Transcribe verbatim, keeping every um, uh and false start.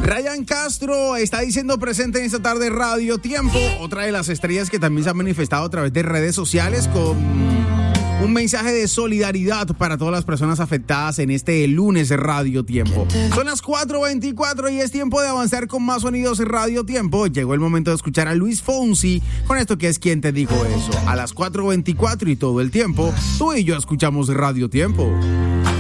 Ryan Castro está diciendo presente en esta tarde Radio Tiempo, otra de las estrellas que también se ha manifestado a través de redes sociales con un mensaje de solidaridad para todas las personas afectadas en este lunes de Radio Tiempo. Son las cuatro veinticuatro y es tiempo de avanzar con más sonidos en Radio Tiempo. Llegó el momento de escuchar a Luis Fonsi con esto que es Quien Te Dijo Eso. A las cuatro veinticuatro y todo el tiempo, tú y yo escuchamos Radio Tiempo.